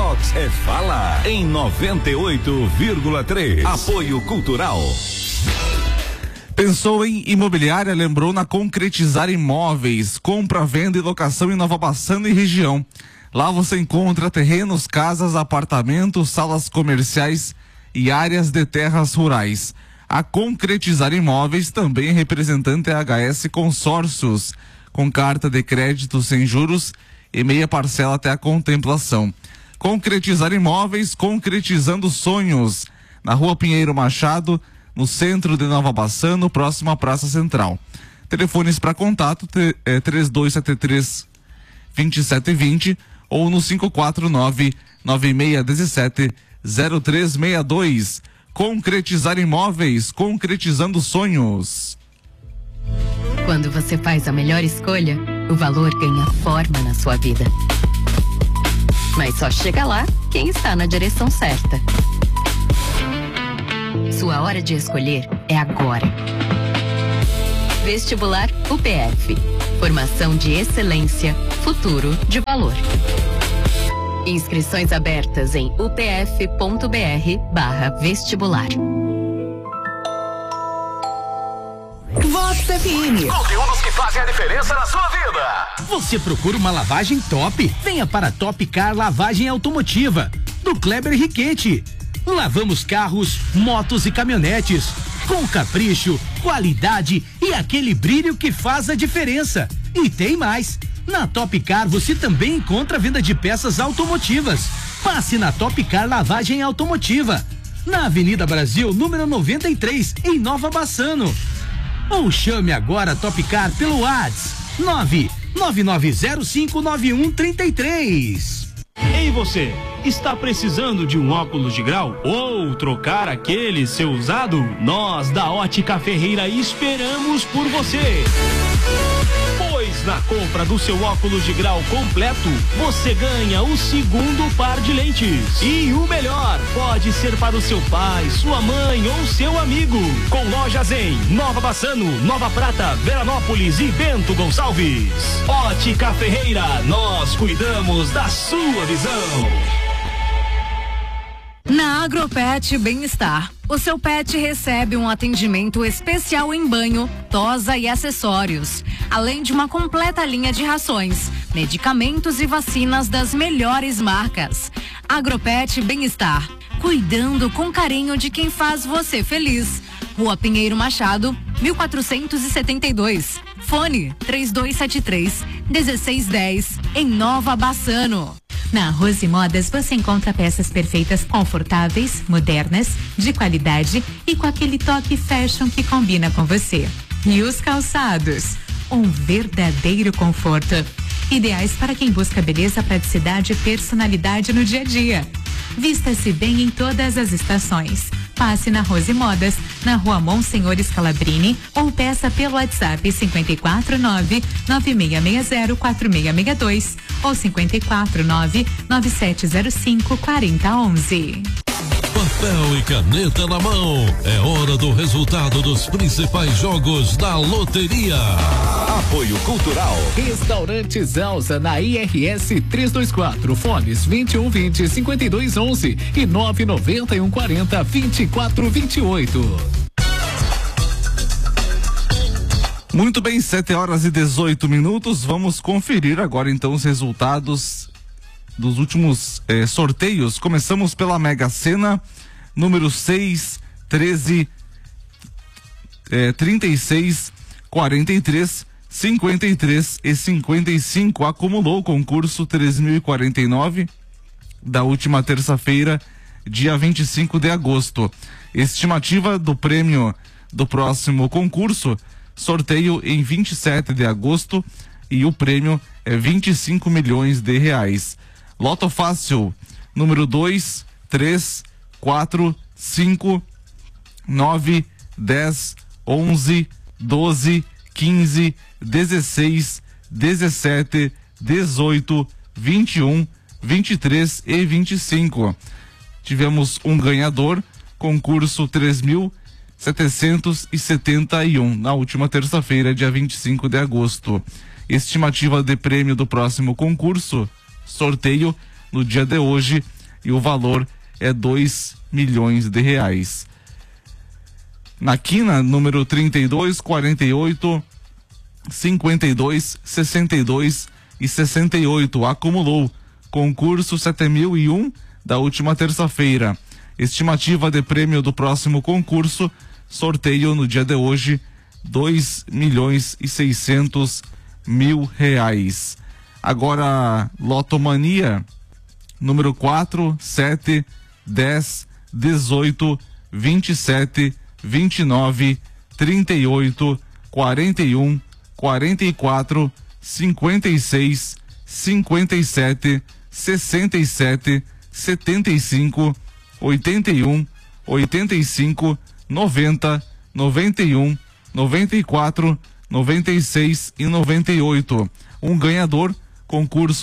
Vox é fala em 98,3. Apoio Cultural. Pensou em imobiliária? Lembrou na Concretizar Imóveis. Compra, venda e locação em Nova Bassano e região. Lá você encontra terrenos, casas, apartamentos, salas comerciais e áreas de terras rurais. A Concretizar Imóveis também é representante HS Consórcios, com carta de crédito sem juros e meia parcela até a contemplação. Concretizar Imóveis, concretizando sonhos. Na Rua Pinheiro Machado, no centro de Nova Bassano, próximo à Praça Central. Telefones para contato 3273-2720 ou no 549-9617-0362. Concretizar Imóveis, concretizando sonhos. Quando você faz a melhor escolha, o valor ganha forma na sua vida. Mas só chega lá quem está na direção certa. Sua hora de escolher é agora. Vestibular UPF. Formação de excelência, futuro de valor. Inscrições abertas em upf.br/vestibular. Vox FM. Conteúdos que fazem a diferença na sua vida. Você procura uma lavagem top? Venha para a Top Car Lavagem Automotiva, do Kleber Riquete. Lavamos carros, motos e caminhonetes com capricho, qualidade e aquele brilho que faz a diferença. E tem mais. Na Top Car você também encontra venda de peças automotivas. Passe na Top Car Lavagem Automotiva, na Avenida Brasil, número 93, em Nova Bassano. Ou chame agora a Top Car pelo WhatsApp 999059133. Ei você, está precisando de um óculos de grau ou trocar aquele seu usado? Nós da Ótica Ferreira esperamos por você. Pois na compra do seu óculos de grau completo, você ganha o segundo par de lentes. E o melhor, pode ser para o seu pai, sua mãe ou seu amigo. Com lojas em Nova Bassano, Nova Prata, Veranópolis e Bento Gonçalves. Ótica Ferreira, nós cuidamos da sua visão. Na Agropet Bem-Estar, o seu pet recebe um atendimento especial em banho, tosa e acessórios, além de uma completa linha de rações, medicamentos e vacinas das melhores marcas. Agropet Bem-Estar, cuidando com carinho de quem faz você feliz. Rua Pinheiro Machado, 1472. Fone 3273-1610, em Nova Bassano. Na Rose Modas você encontra peças perfeitas, confortáveis, modernas, de qualidade e com aquele toque fashion que combina com você. E os calçados, um verdadeiro conforto. Ideais para quem busca beleza, praticidade e personalidade no dia a dia. Vista-se bem em todas as estações. Passe na Rose Modas, na Rua Monsenhor Scalabrini ou peça pelo WhatsApp 549-9660-4662 ou 549-9705-4011. Papel e caneta na mão. É hora do resultado dos principais jogos da loteria. Apoio Cultural. Restaurante Zelsa na IRS 324, fones 2120-5211 e 99140-2428. Muito bem, 7h18. Vamos conferir agora então os resultados dos últimos sorteios. Começamos pela Mega Sena, número 6, 13, 36, 43, 53 e 55. Acumulou o concurso 3.049 da última terça-feira, dia 25 de agosto. Estimativa do prêmio do próximo concurso, sorteio em 27 de agosto e o prêmio é 25 milhões de reais. Loto Fácil, número 2, 3, 4, 5, 9, 10, 11, 12, 15, 16, 17, 18, 21, 23 e 25. Tivemos um ganhador, concurso 3.771, na última terça-feira, dia 25 de agosto. Estimativa de prêmio do próximo concurso, sorteio no dia de hoje, e o valor é 2 milhões de reais. Na quina, número 32, 48, 52, 62 e 68, acumulou concurso 7001 da última terça-feira. Estimativa de prêmio do próximo concurso, sorteio no dia de hoje, 2 milhões e 600 mil reais. Agora, Lotomania, número 4, 7, 10, 18, 27, 29, 38, 41, 44, 56, 57, 67, 75, 81, 85, 90, 91, 94, 96 e 98. Um ganhador, concurso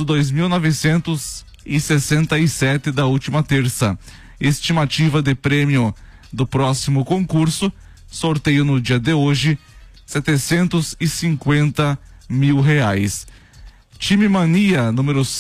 2967 da última terça. Estimativa de prêmio do próximo concurso, sorteio no dia de hoje, 750 mil reais. Time Mania, número